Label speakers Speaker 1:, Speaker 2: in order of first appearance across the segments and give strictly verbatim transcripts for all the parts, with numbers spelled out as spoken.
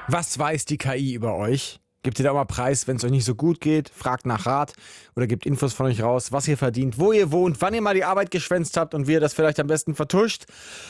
Speaker 1: Was weiß die K I über euch? Gebt ihr da mal Preis, wenn es euch nicht so gut geht? Fragt nach Rat oder gebt Infos von euch raus, was ihr verdient, wo ihr wohnt, wann ihr mal die Arbeit geschwänzt habt und wie ihr das vielleicht am besten vertuscht.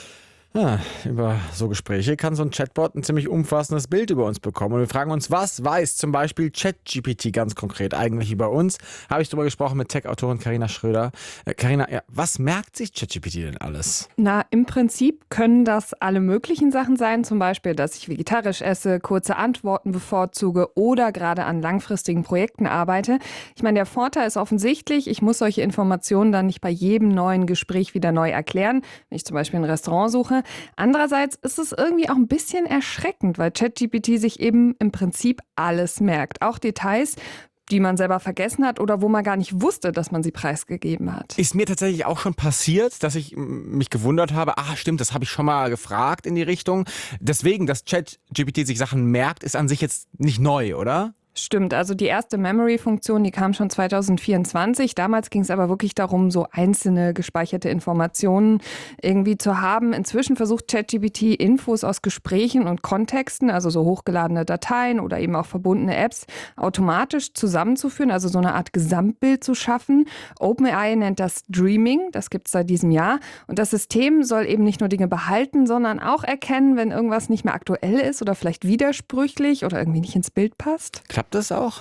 Speaker 1: Ja, über so Gespräche kann so ein Chatbot ein ziemlich umfassendes Bild über uns bekommen. Und wir fragen uns, was weiß zum Beispiel ChatGPT ganz konkret eigentlich über uns? Habe ich darüber gesprochen mit Tech-Autorin Carina Schröder. Äh, Carina, ja, was merkt sich ChatGPT denn alles?
Speaker 2: Na, im Prinzip können das alle möglichen Sachen sein. Zum Beispiel, dass ich vegetarisch esse, kurze Antworten bevorzuge oder gerade an langfristigen Projekten arbeite. Ich meine, der Vorteil ist offensichtlich, ich muss solche Informationen dann nicht bei jedem neuen Gespräch wieder neu erklären, wenn ich zum Beispiel ein Restaurant suche. Andererseits ist es irgendwie auch ein bisschen erschreckend, weil ChatGPT sich eben im Prinzip alles merkt. Auch Details, die man selber vergessen hat oder wo man gar nicht wusste, dass man sie preisgegeben hat.
Speaker 1: Ist mir tatsächlich auch schon passiert, dass ich mich gewundert habe, ah stimmt, das habe ich schon mal gefragt in die Richtung. Deswegen, dass ChatGPT sich Sachen merkt, ist an sich jetzt nicht neu, oder?
Speaker 2: Stimmt, also die erste Memory-Funktion, die kam schon zwanzig vierundzwanzig. Damals ging es aber wirklich darum, so einzelne gespeicherte Informationen irgendwie zu haben. Inzwischen versucht ChatGPT Infos aus Gesprächen und Kontexten, also so hochgeladene Dateien oder eben auch verbundene Apps, automatisch zusammenzuführen, also so eine Art Gesamtbild zu schaffen. OpenAI nennt das Dreaming, das gibt es seit diesem Jahr. Und das System soll eben nicht nur Dinge behalten, sondern auch erkennen, wenn irgendwas nicht mehr aktuell ist oder vielleicht widersprüchlich oder irgendwie nicht ins Bild passt.
Speaker 1: Klappt das auch?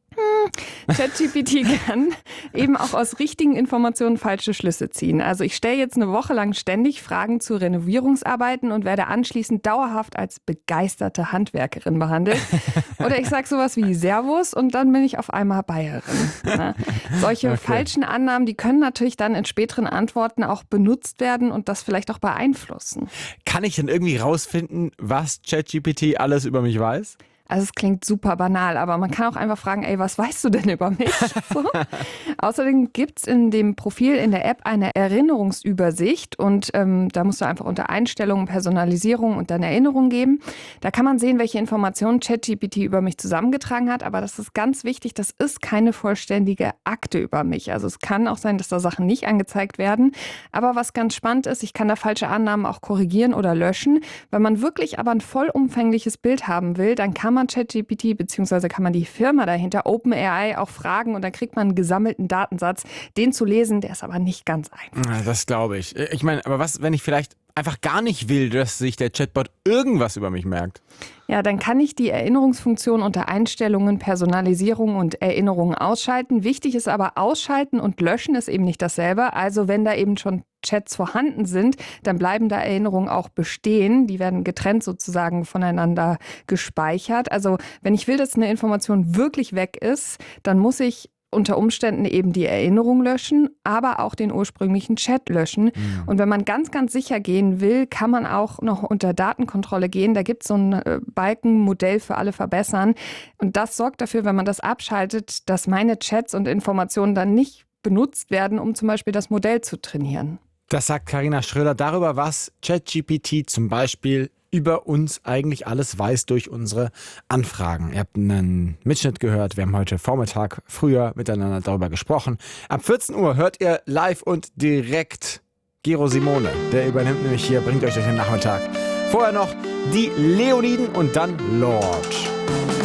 Speaker 2: Hm, ChatGPT kann eben auch aus richtigen Informationen falsche Schlüsse ziehen. Also ich stelle jetzt eine Woche lang ständig Fragen zu Renovierungsarbeiten und werde anschließend dauerhaft als begeisterte Handwerkerin behandelt. Oder ich sage sowas wie Servus und dann bin ich auf einmal Bayerin. Na, solche okay. falschen Annahmen, die können natürlich dann in späteren Antworten auch benutzt werden und das vielleicht auch beeinflussen.
Speaker 1: Kann ich denn irgendwie rausfinden, was ChatGPT alles über mich weiß?
Speaker 2: Also es klingt super banal, aber man kann auch einfach fragen, ey, was weißt du denn über mich? So. Außerdem gibt es in dem Profil in der App eine Erinnerungsübersicht und ähm, da musst du einfach unter Einstellungen, Personalisierung und dann Erinnerung geben. Da kann man sehen, welche Informationen ChatGPT über mich zusammengetragen hat, aber das ist ganz wichtig, das ist keine vollständige Akte über mich. Also es kann auch sein, dass da Sachen nicht angezeigt werden, aber was ganz spannend ist, ich kann da falsche Annahmen auch korrigieren oder löschen. Wenn man wirklich aber ein vollumfängliches Bild haben will, dann kann man ChatGPT bzw. kann man die Firma dahinter, OpenAI, auch fragen und dann kriegt man einen gesammelten Datensatz. Den zu lesen, der ist aber nicht ganz einfach.
Speaker 1: Das glaube ich. Ich meine, aber was, wenn ich vielleicht einfach gar nicht will, dass sich der Chatbot irgendwas über mich merkt?
Speaker 2: Ja, dann kann ich die Erinnerungsfunktion unter Einstellungen, Personalisierung und Erinnerungen ausschalten. Wichtig ist aber, ausschalten und löschen ist eben nicht dasselbe. Also wenn da eben schon Chats vorhanden sind, dann bleiben da Erinnerungen auch bestehen. Die werden getrennt sozusagen voneinander gespeichert. Also wenn ich will, dass eine Information wirklich weg ist, dann muss ich unter Umständen eben die Erinnerung löschen, aber auch den ursprünglichen Chat löschen. Mhm. Und wenn man ganz, ganz sicher gehen will, kann man auch noch unter Datenkontrolle gehen. Da gibt es so ein Balkenmodell für alle verbessern. Und das sorgt dafür, wenn man das abschaltet, dass meine Chats und Informationen dann nicht benutzt werden, um zum Beispiel das Modell zu trainieren.
Speaker 1: Das sagt Carina Schröder darüber, was ChatGPT zum Beispiel über uns eigentlich alles weiß durch unsere Anfragen. Ihr habt einen Mitschnitt gehört. Wir haben heute Vormittag früher miteinander darüber gesprochen. Ab vierzehn Uhr hört ihr live und direkt Gero Simone. Der übernimmt nämlich hier, bringt euch durch den Nachmittag. Vorher noch die Leoniden und dann Lord.